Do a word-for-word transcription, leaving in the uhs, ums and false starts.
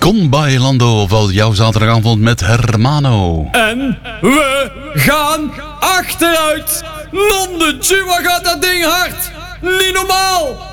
Con Bailando, ofwel jouw zaterdagavond met Hermano. En we gaan achteruit. Non de Tjua gaat dat ding hard. Niet normaal.